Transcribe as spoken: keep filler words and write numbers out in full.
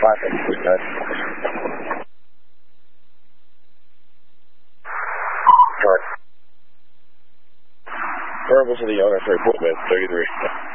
Classic. Good. Short. Verbal to the owner for equipment, thirty-three.